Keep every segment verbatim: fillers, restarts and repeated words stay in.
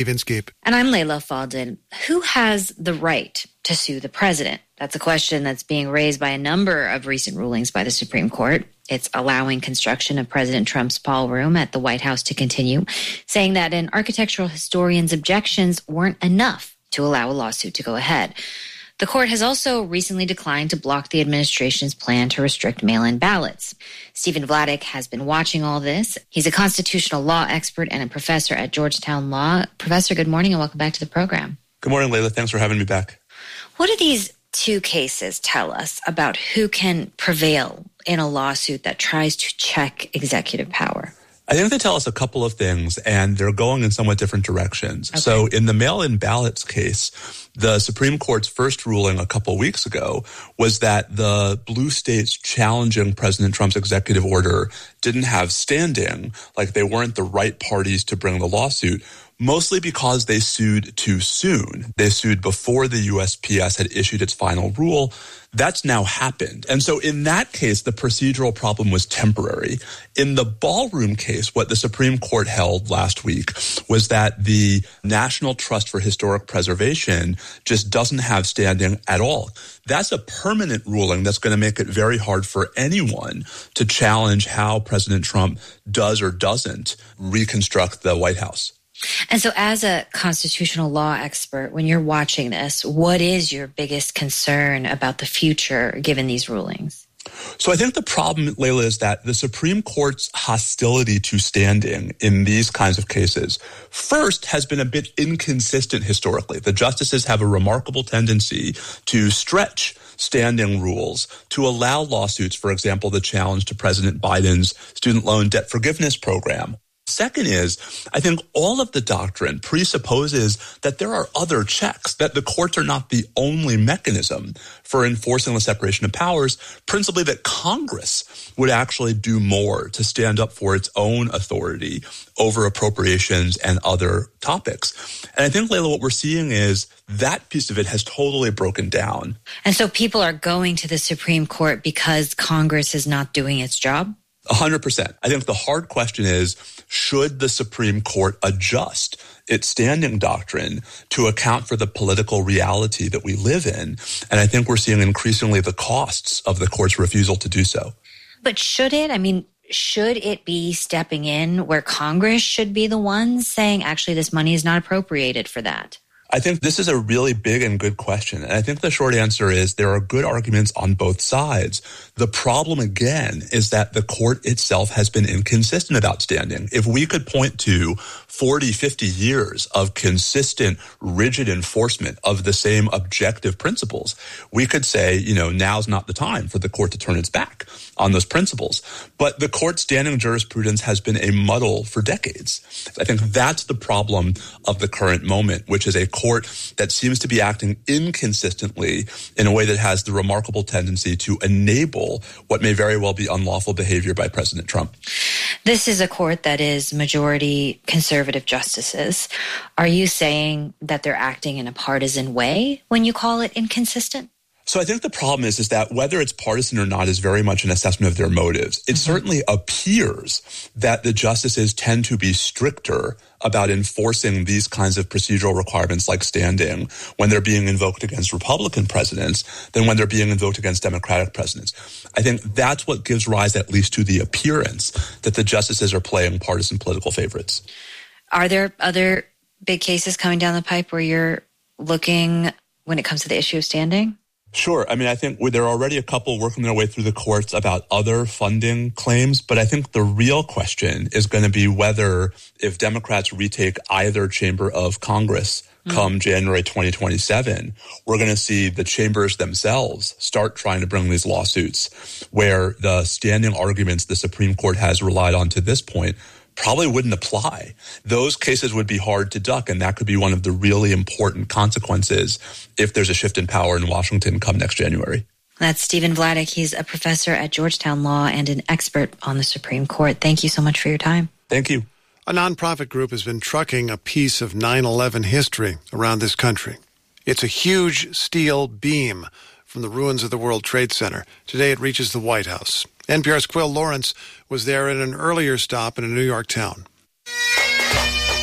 Inscape. And I'm Layla Faldin. Who has the right to sue the president? That's a question that's being raised by a number of recent rulings by the Supreme Court. It's allowing construction of President Trump's ballroom at the White House to continue, saying that an architectural historian's objections weren't enough to allow a lawsuit to go ahead. The court has also recently declined to block the administration's plan to restrict mail-in ballots. Stephen Vladeck has been watching all this. He's a constitutional law expert and a professor at Georgetown Law. Professor, good morning and welcome back to the program. Good morning, Layla. Thanks for having me back. What do these two cases tell us about who can prevail in a lawsuit that tries to check executive power? I think they tell us a couple of things, and they're going in somewhat different directions. Okay. So in the mail-in ballots case, the Supreme Court's first ruling a couple weeks ago was that the blue states challenging President Trump's executive order didn't have standing, like they weren't the right parties to bring the lawsuit, mostly because they sued too soon. They sued before the U S P S had issued its final rule. That's now happened. And so in that case, the procedural problem was temporary. In the ballroom case, what the Supreme Court held last week was that the National Trust for Historic Preservation just doesn't have standing at all. That's a permanent ruling that's going to make it very hard for anyone to challenge how President Trump does or doesn't reconstruct the White House. And so as a constitutional law expert, when you're watching this, what is your biggest concern about the future given these rulings? So I think the problem, Layla, is that the Supreme Court's hostility to standing in these kinds of cases, first, has been a bit inconsistent historically. The justices have a remarkable tendency to stretch standing rules to allow lawsuits, for example, the challenge to President Biden's student loan debt forgiveness program. Second is, I think all of the doctrine presupposes that there are other checks, that the courts are not the only mechanism for enforcing the separation of powers, principally that Congress would actually do more to stand up for its own authority over appropriations and other topics. And I think, Layla, what we're seeing is that piece of it has totally broken down. And so people are going to the Supreme Court because Congress is not doing its job? A hundred percent. I think the hard question is, should the Supreme Court adjust its standing doctrine to account for the political reality that we live in? And I think we're seeing increasingly the costs of the court's refusal to do so. But should it? I mean, should it be stepping in where Congress should be the ones saying, actually, this money is not appropriated for that? I think this is a really big and good question. And I think the short answer is there are good arguments on both sides. The problem, again, is that the court itself has been inconsistent about standing. If we could point to forty, fifty years of consistent, rigid enforcement of the same objective principles, we could say, you know, now's not the time for the court to turn its back on those principles. But the court's standing jurisprudence has been a muddle for decades. I think that's the problem of the current moment, which is a court that seems to be acting inconsistently in a way that has the remarkable tendency to enable what may very well be unlawful behavior by President Trump. This is a court that is majority conservative justices. Are you saying that they're acting in a partisan way when you call it inconsistent? So I think the problem is, is that whether it's partisan or not is very much an assessment of their motives. It mm-hmm. certainly appears that the justices tend to be stricter about enforcing these kinds of procedural requirements like standing when they're being invoked against Republican presidents than when they're being invoked against Democratic presidents. I think that's what gives rise at least to the appearance that the justices are playing partisan political favorites. Are there other big cases coming down the pipe where you're looking when it comes to the issue of standing? Sure. I mean, I think there are already a couple working their way through the courts about other funding claims, but I think the real question is going to be whether if Democrats retake either chamber of Congress mm. come January twenty twenty-seven, we're going to see the chambers themselves start trying to bring these lawsuits where the standing arguments the Supreme Court has relied on to this point probably wouldn't apply. Those cases would be hard to duck, and that could be one of the really important consequences if there's a shift in power in Washington come next January. That's Stephen Vladeck. He's a professor at Georgetown Law and an expert on the Supreme Court. Thank you so much for your time. Thank you. A nonprofit group has been trucking a piece of nine eleven history around this country. It's a huge steel beam from the ruins of the World Trade Center. Today it reaches the White House. N P R's Quill Lawrence was there at an earlier stop in a New York town.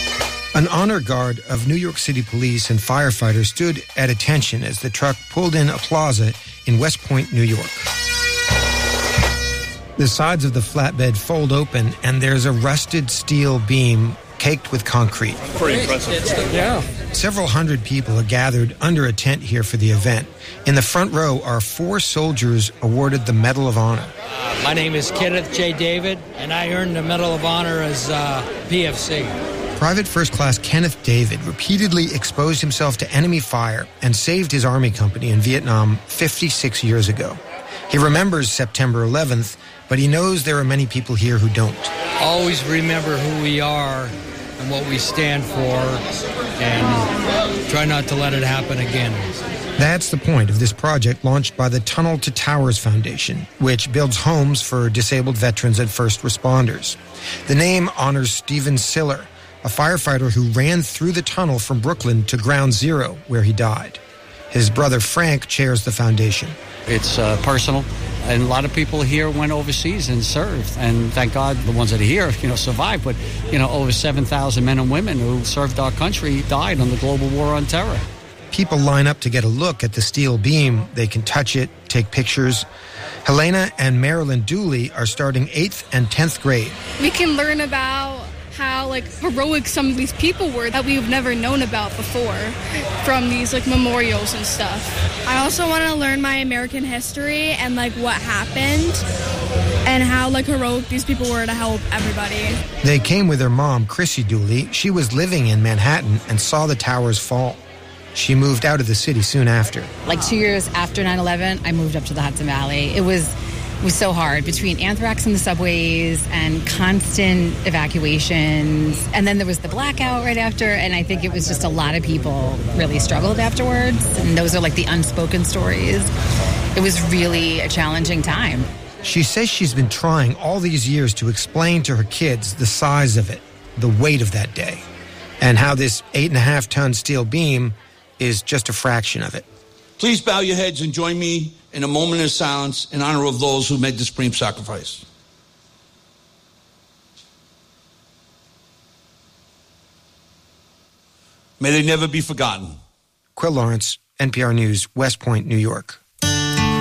An honor guard of New York City police and firefighters stood at attention as the truck pulled in a plaza in West Point, New York. The sides of the flatbed fold open, and there's a rusted steel beam caked with concrete. Pretty impressive. Yeah. Several hundred people are gathered under a tent here for the event. In the front row are four soldiers awarded the Medal of Honor. Uh, my name is Kenneth J. David, and I earned the Medal of Honor as uh, P F C. Private First Class Kenneth David repeatedly exposed himself to enemy fire and saved his army company in Vietnam fifty-six years ago. He remembers September eleventh, but he knows there are many people here who don't. Always remember who we are and what we stand for, and try not to let it happen again. That's the point of this project launched by the Tunnel to Towers Foundation, which builds homes for disabled veterans and first responders. The name honors Stephen Siller, a firefighter who ran through the tunnel from Brooklyn to Ground Zero, where he died. His brother Frank chairs the foundation. It's uh, personal, and a lot of people here went overseas and served, and thank God the ones that are here, you know, survived. But, you know, over seven thousand men and women who served our country died on the global war on terror. People line up to get a look at the steel beam. They can touch it, take pictures. Helena and Marilyn Dooley are starting eighth and tenth grade. We can learn about how like heroic some of these people were that we've never known about before from these like memorials and stuff. I also want to learn my American history and like what happened and how like heroic these people were to help everybody. They came with their mom, Chrissy Dooley. She was living in Manhattan and saw the towers fall. She moved out of the city soon after. Like two years after nine eleven, I moved up to the Hudson Valley. It was It was so hard between anthrax in the subways and constant evacuations. And then there was the blackout right after. And I think it was just a lot of people really struggled afterwards. And those are like the unspoken stories. It was really a challenging time. She says she's been trying all these years to explain to her kids the size of it, the weight of that day, and how this eight and a half ton steel beam is just a fraction of it. Please bow your heads and join me in a moment of silence in honor of those who made the supreme sacrifice. May they never be forgotten. Quill Lawrence, N P R News, West Point, New York.